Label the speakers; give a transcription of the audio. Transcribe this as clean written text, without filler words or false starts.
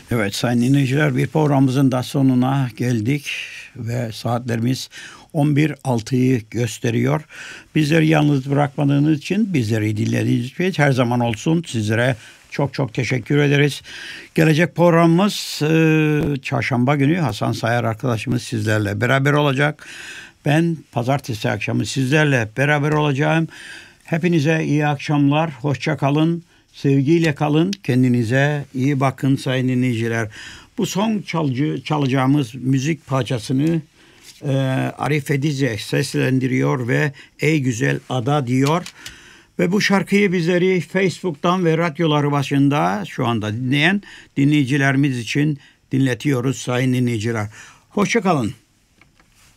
Speaker 1: Evet sayın dinleyiciler, bir programımızın da sonuna geldik ve saatlerimiz 11.06'yı gösteriyor. Bizleri yalnız bırakmadığınız için, bizleri dinlediğiniz için her zaman olsun sizlere çok çok teşekkür ederiz. Gelecek programımız çarşamba günü Hasan Sayar arkadaşımız sizlerle beraber olacak. Ben pazartesi akşamı sizlerle beraber olacağım. Hepinize iyi akşamlar, hoşça kalın. Sevgiyle kalın, kendinize iyi bakın sayın dinleyiciler. Bu son çalacağımız müzik parçasını Arif Edize seslendiriyor ve Ey Güzel Ada diyor. Ve bu şarkıyı bizleri Facebook'tan ve radyoları başında şu anda dinleyen dinleyicilerimiz için dinletiyoruz sayın dinleyiciler. Hoşça kalın.